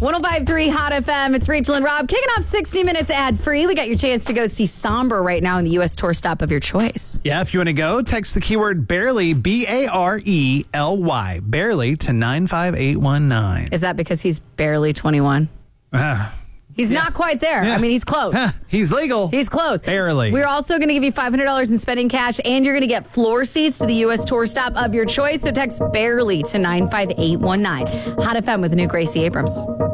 105.3 Hot FM. It's Rachel and Rob kicking off 60 minutes ad-free. We got your chance to go see Somber right now in the U.S. tour stop of your choice. Yeah, if you want to go, text the keyword barely, Barely, barely to 95819. Is that because he's barely 21? He's not quite there. Yeah. I mean, he's close. He's legal. He's close. Barely. We're also going to give you $500 in spending cash, and you're going to get floor seats to the U.S. tour stop of your choice. So text barely to 95819. Hot FM with the new Gracie Abrams.